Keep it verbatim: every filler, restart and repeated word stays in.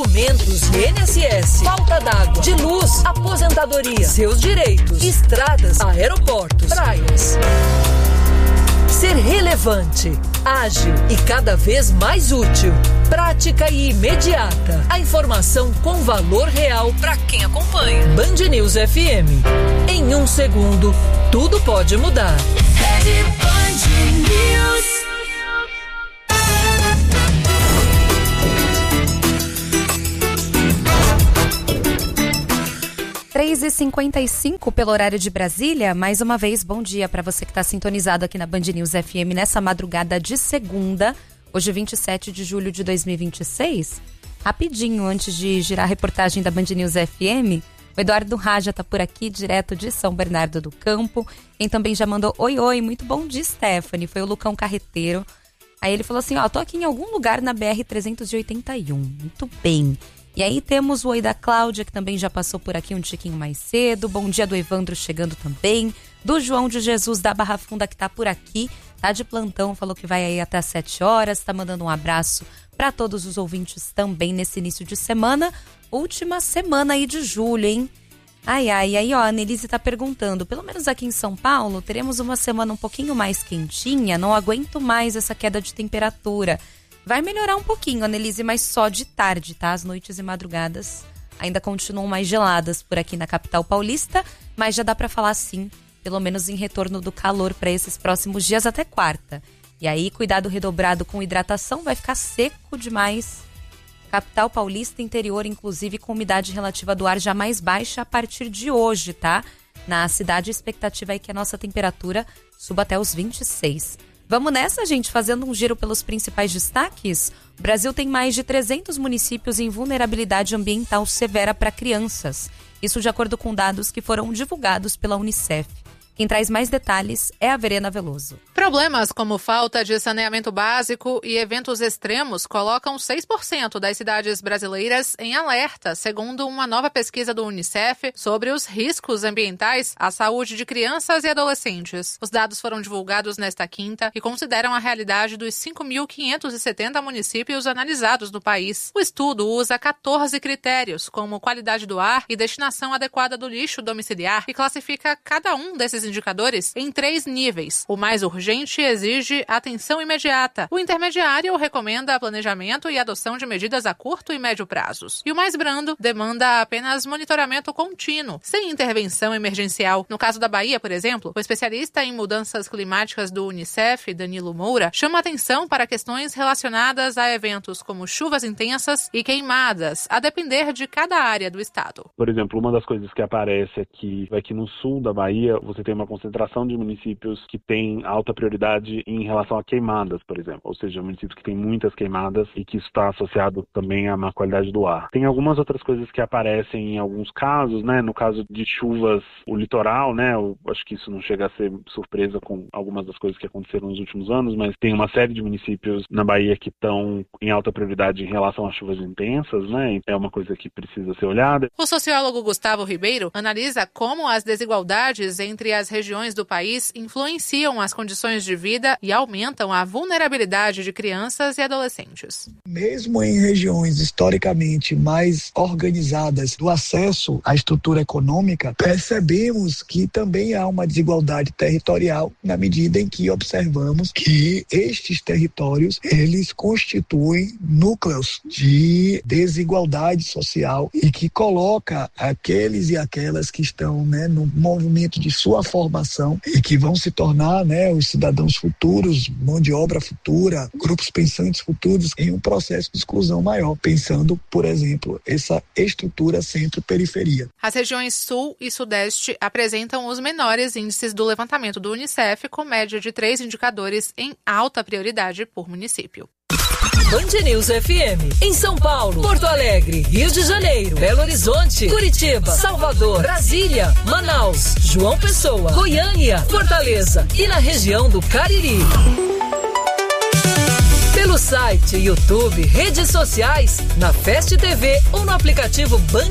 documentos I N S S, falta d'água, de luz, aposentadoria, seus direitos, estradas, aeroportos, praias. Ser relevante, ágil e cada vez mais útil, prática e imediata. A informação com valor real para quem acompanha. Band News F M. Em um segundo, tudo pode mudar. Rede Band News. três e cinquenta e cinco pelo horário de Brasília. Mais uma vez, bom dia para você que está sintonizado aqui na Band News F M nessa madrugada de segunda, hoje vinte e sete de julho de dois mil e vinte e seis. Rapidinho, antes de girar a reportagem da Band News F M, o Eduardo Raja está por aqui, direto de São Bernardo do Campo. Quem também já mandou oi, oi, muito bom dia, Stephanie, foi o Lucão Carreteiro. Aí ele falou assim, ó, tô aqui em algum lugar na B R trezentos e oitenta e um, muito bem. E aí temos o oi da Cláudia, que também já passou por aqui um tiquinho mais cedo. Bom dia do Evandro chegando também. Do João de Jesus da Barra Funda, que tá por aqui. Tá de plantão, falou que vai aí até às sete horas. Tá mandando um abraço para todos os ouvintes também nesse início de semana. Última semana aí de julho, hein? Ai, ai, aí ó, a Annelise tá perguntando. Pelo menos aqui em São Paulo, teremos uma semana um pouquinho mais quentinha. Não aguento mais essa queda de temperatura. Vai melhorar um pouquinho, Annelise, mas só de tarde, tá? As noites e madrugadas ainda continuam mais geladas por aqui na capital paulista, mas já dá pra falar sim, pelo menos em retorno do calor para esses próximos dias até quarta. E aí, cuidado redobrado com hidratação, vai ficar seco demais. Capital paulista, interior, inclusive, com umidade relativa do ar já mais baixa a partir de hoje, tá? Na cidade, a expectativa é que a nossa temperatura suba até os vinte e seis. Vamos nessa, gente, fazendo um giro pelos principais destaques. O Brasil tem mais de trezentos municípios em vulnerabilidade ambiental severa para crianças. Isso de acordo com dados que foram divulgados pela Unicef. Quem traz mais detalhes é a Verena Veloso. Problemas como falta de saneamento básico e eventos extremos colocam seis por cento das cidades brasileiras em alerta, segundo uma nova pesquisa do Unicef sobre os riscos ambientais à saúde de crianças e adolescentes. Os dados foram divulgados nesta quinta e consideram a realidade dos cinco mil quinhentos e setenta municípios analisados no país. O estudo usa catorze critérios, como qualidade do ar e destinação adequada do lixo domiciliar, e classifica cada um desses indicadores em três níveis. O mais urgente exige atenção imediata. O intermediário recomenda planejamento e adoção de medidas a curto e médio prazos. E o mais brando demanda apenas monitoramento contínuo, sem intervenção emergencial. No caso da Bahia, por exemplo, o especialista em mudanças climáticas do Unicef, Danilo Moura, chama atenção para questões relacionadas a eventos como chuvas intensas e queimadas, a depender de cada área do estado. Por exemplo, uma das coisas que aparece aqui, aqui no sul da Bahia, você tem uma concentração de municípios que têm alta prioridade em relação a queimadas, por exemplo. Ou seja, municípios que têm muitas queimadas e que isso está associado também à má qualidade do ar. Tem algumas outras coisas que aparecem em alguns casos, né? No caso de chuvas, o litoral, né? Eu acho que isso não chega a ser surpresa com algumas das coisas que aconteceram nos últimos anos, mas tem uma série de municípios na Bahia que estão em alta prioridade em relação a chuvas intensas, né? É uma coisa que precisa ser olhada. O sociólogo Gustavo Ribeiro analisa como as desigualdades entre as regiões do país influenciam as condições de vida e aumentam a vulnerabilidade de crianças e adolescentes. Mesmo em regiões historicamente mais organizadas do acesso à estrutura econômica, percebemos que também há uma desigualdade territorial na medida em que observamos que estes territórios, eles constituem núcleos de desigualdade social e que coloca aqueles e aquelas que estão, né, no movimento de sua formação e que vão se tornar, né, os cidadãos futuros, mão de obra futura, grupos pensantes futuros, em um processo de exclusão maior, pensando, por exemplo, essa estrutura centro-periferia. As regiões sul e sudeste apresentam os menores índices do levantamento do Unicef, com média de três indicadores em alta prioridade por município. Band News F M, em São Paulo, Porto Alegre, Rio de Janeiro, Belo Horizonte, Curitiba, Salvador, Brasília, Manaus, João Pessoa, Goiânia, Fortaleza e na região do Cariri. Pelo site, YouTube, redes sociais, na Fast T V ou no aplicativo Band